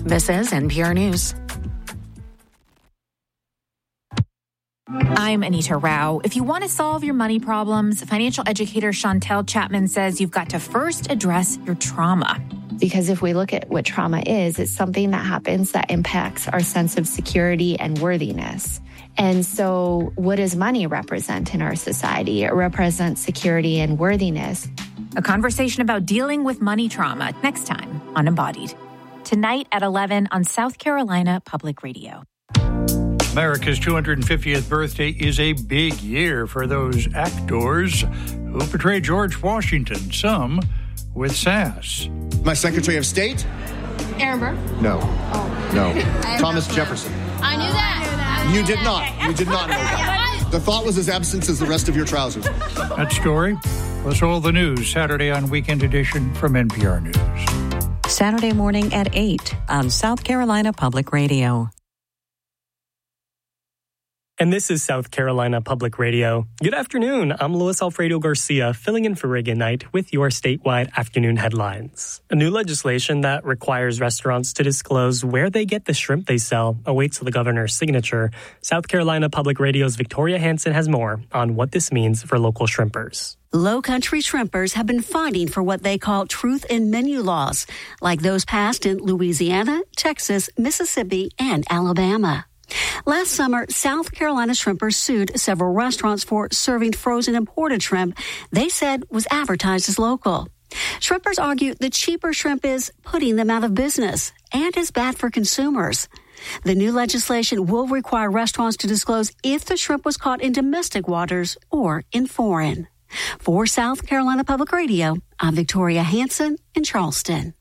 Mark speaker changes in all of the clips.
Speaker 1: This is NPR News. I'm Anita Rao. If you want to solve your money problems, financial educator Chantel Chapman says you've got to first address your trauma.
Speaker 2: Because if we look at what trauma is, it's something that happens that impacts our sense of security and worthiness. And so what does money represent in our society? It represents security and worthiness.
Speaker 1: A conversation about dealing with money trauma next time on Embodied. Tonight at 11 on South Carolina Public Radio.
Speaker 3: America's 250th birthday is a big year for those actors who portray George Washington, some with sass.
Speaker 4: My Secretary of State?
Speaker 5: Aaron Burr?
Speaker 4: No. No. Thomas Jefferson.
Speaker 5: I knew that.
Speaker 4: You did not. You did not know that. The thought was as absent as the rest of your trousers.
Speaker 3: That story plus all the news Saturday on Weekend Edition from NPR News.
Speaker 6: Saturday morning at 8 on South Carolina Public Radio.
Speaker 7: And this is South Carolina Public Radio. Good afternoon. I'm Luis Alfredo Garcia, filling in for Reagan Knight with your statewide afternoon headlines. A new legislation that requires restaurants to disclose where they get the shrimp they sell awaits the governor's signature. South Carolina Public Radio's Victoria Hansen has more on what this means for local shrimpers.
Speaker 8: Low country shrimpers have been fighting for what they call truth in menu laws, like those passed in Louisiana, Texas, Mississippi, and Alabama. Last summer, South Carolina shrimpers sued several restaurants for serving frozen imported shrimp they said was advertised as local. Shrimpers argue the cheaper shrimp is putting them out of business and is bad for consumers. The new legislation will require restaurants to disclose if the shrimp was caught in domestic waters or in foreign. For South Carolina Public Radio, I'm Victoria Hansen in Charleston.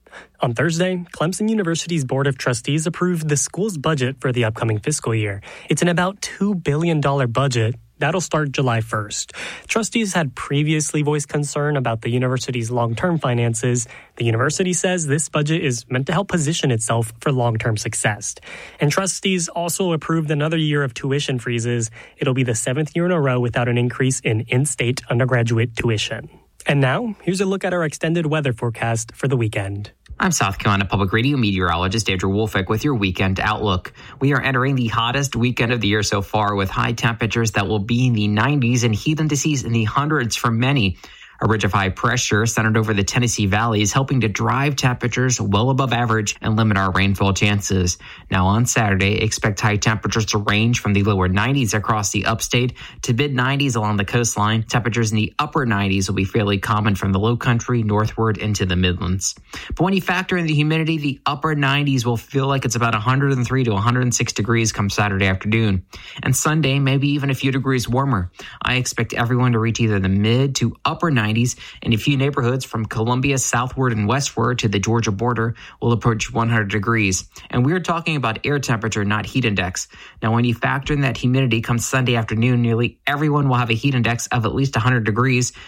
Speaker 7: On Thursday, Clemson University's Board of Trustees approved the school's budget for the upcoming fiscal year. It's an about $2 billion budget. That'll start July 1st. Trustees had previously voiced concern about the university's long-term finances. The university says this budget is meant to help position itself for long-term success. And trustees also approved another year of tuition freezes. It'll be the 7th year in a row without an increase in in-state undergraduate tuition. And now, here's a look at our extended weather forecast for the weekend.
Speaker 9: I'm South Carolina Public Radio meteorologist Andrew Wolfick with your weekend outlook. We are entering the hottest weekend of the year so far with high temperatures that will be in the 90s and heat indices in the hundreds for many. A ridge of high pressure centered over the Tennessee Valley is helping to drive temperatures well above average and limit our rainfall chances. Now on Saturday, expect high temperatures to range from the lower 90s across the upstate to mid-90s along the coastline. Temperatures in the upper 90s will be fairly common from the low country northward into the Midlands. But when you factor in the humidity, the upper 90s will feel like it's about 103 to 106 degrees come Saturday afternoon. And Sunday, maybe even a few degrees warmer. I expect everyone to reach either the mid to upper 90s, and a few neighborhoods from Columbia southward and westward to the Georgia border will approach 100 degrees. And we're talking about air temperature, not heat index. Now, when you factor in that humidity come Sunday afternoon, nearly everyone will have a heat index of at least 100 degrees.